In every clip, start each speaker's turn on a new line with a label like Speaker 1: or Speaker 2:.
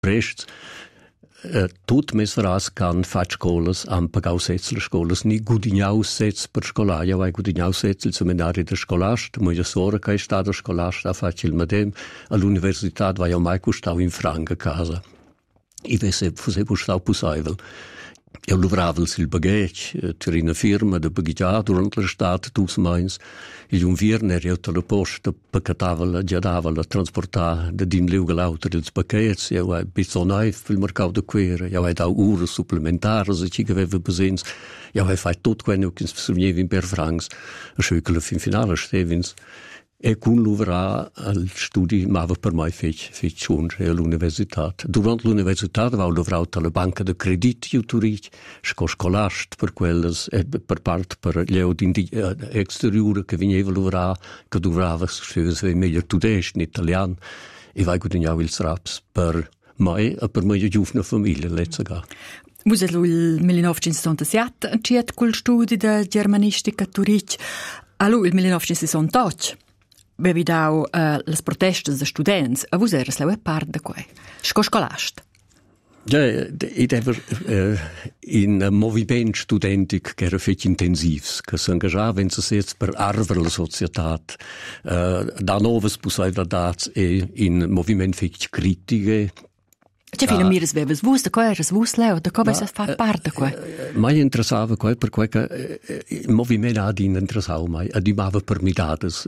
Speaker 1: Prests. Tut mes veras can fac scolas, am pagau setz le scolas, ni gudignau setz per scolar. Ja vai gudignau setz il seminari de scolast, moja sora ca è stata scolast, a fac il medem, all'università vai mai custau in Franca casa. I vese fuse custau pusaivel. Eu lavorava il bagage, c'era una firma de bagaggià durante l'estate, 2 mesi. Il inverno ero alla posta, paccatava, giadava, trasportava da din liuga l'auto ils pacchetти. Eu avevo bisogno per il mercato di quera. Eu avevo dato ore supplementari, se ci aveva bisogno. Eu avevo fatto tutto quello che si veniva in per francs. A sciocca fin finale, Stevens. E con lavorare al studio, ma per me fece all'università. Durante l'università avevo lavorato alla banca di crediti a Zurich, scolast per quelles, per parte per gli exteriori che veniva a lavorare, che durava, scriveva meglio tedesco, in italiano, e vai guadagnare il raps per me e per mia giovane famiglia, let's
Speaker 2: Vous êtes il 1977 c'è col studio di germanistica a Zurich. Allora, il 1968 avevi dato le proteste dei studenti, e voi eres la parte di questo. Scolast?
Speaker 1: Ja, ed era in movimento studentico che era fatto intensivo, che si engagava per arvare la società, da nuove possibilità in movimento fatto critiche.
Speaker 2: C'è fino a me sveves vus, da qua eres vus leo, da come si fa parte di questo?
Speaker 1: Mi interessava questo perché il movimento ha interessato mai, adimava per mitades,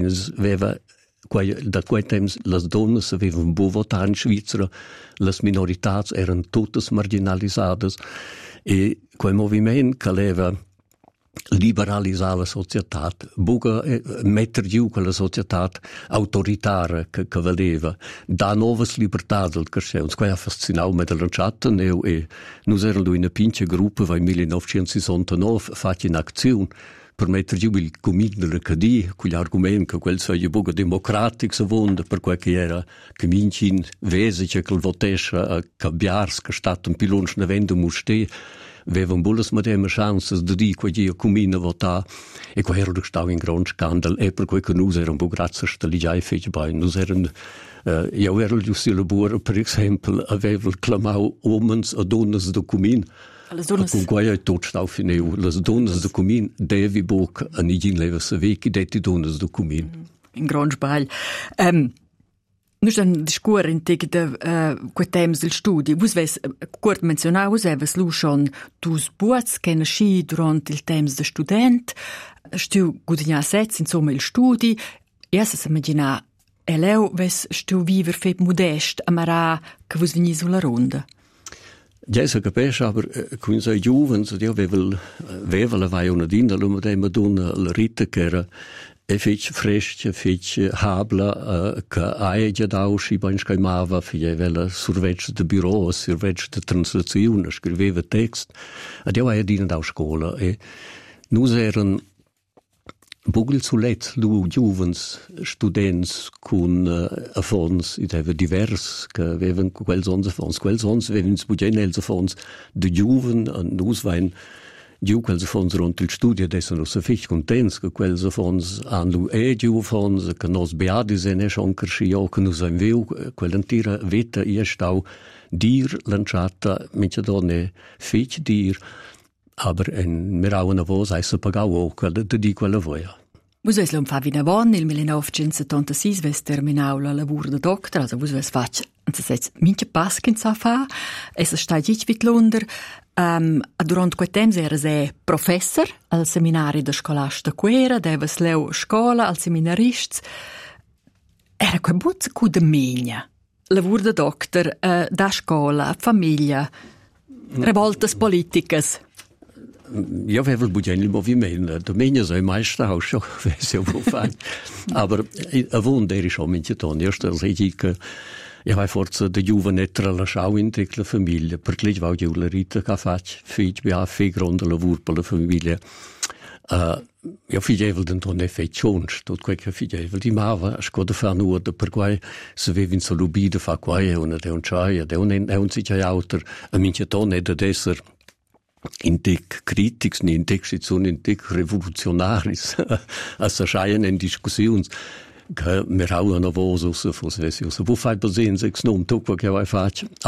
Speaker 1: da quei tempi le donne avevano un buon voto in Svizzera, le minorità erano tutte marginalizzate e quel movimento che aveva liberalizzare la società, mettere giù quella società autoritaria che voleva, da nuove libertà al crescente. Questo affascinava me della chat, e noi eravamo in una piccola gruppo, nel 1969, fatti in azione, per mettere giù il comune dell'Acadie, con l'argomento che quel sia buco democratico, secondo, per quel che era cominci in vese, che il votesce a cambiare, che è stato un pilone che vende mostè, avevano buonas medeme chances di dire che io comune votare, e qua era stato un grande scandalo, e per quel che noi eravamo un po' grazie a staligiai fece bene. Noi eravamo, io ero giusto laboro, per esempio, avevo chiamato uomini e donne del comune, con cui è tutto stato finito. Le donne del comune devi boc a nigin leva se vecchi detti donne del comune.
Speaker 2: Un grande sbaglio. Noi stiamo discorrendo quei temi del studio. Voi avete curto menzionato, voi avete luscion dus buots che nasci durante il tempo del studente, stu guadagnar sez, insomma, il studi, e se immagina, e leo ves stu viver fet modest, amara che voi venite sulla ronda.
Speaker 1: Ja, se capisce, aber con sei giovani, io avevo la vai una dinda, lo medema donna la rita che era e fece fresca, fece habla, che hai già dato si ben scaimava, faceva surveggia di bureau, surveggia di translazione, scriveva text, ed io avevo dinda da scuola, e noi erano Bugel zuletzt, lu giuvens students con affons, id eva divers, che avevan quels ons affons. Quels ons avevan sbugen els affons de giuven, nus vain giu quels affons ront il studio, adesso non so fich contents, che quels affons han lu giu affons, che nos beadis en schon kerschi, che nus han viu, quell'antira veta ia stau dir lanciata, mince donne fich dir, aber en mirauna vos eisse pagau o quella di quella voia.
Speaker 2: Vus ves l'on fa vinavon, il 1976 ves terminau la lavur de doctor, also vus ves fac, anzi sez, mince paskin sa fa, essa stai gic vit lunder, durant quei temps era se professor al seminari de scolasta quera, devas leu scola al seminarists, era quei buzz cu de megna, lavur de doctor, da scola, famiglia, revoltas politicas.
Speaker 1: Io avevo il bugen il movimento, domenica sei mai stato, so, se io vuoi fare. Aber a vonda eri schon mince ton, io sto sei che io vai forza de giovane tralasciau in la famiglia, perché lì va giù la rita che faccio, figlio, vi ha fe grande lavoro per la famiglia. Io figlievel den ton effettions, tot quel che figlievel di mava, scoda fa nuda, per cui se avevi in solubide fa quae, una de un ciaia, de un si c'è autor, a mince ton è da esser in tec critics, ni in tec in tec revolutionaris, a sa scheien in discussions. che mi rau una voce, forse, vu fai per senza che non tu che vai faccio.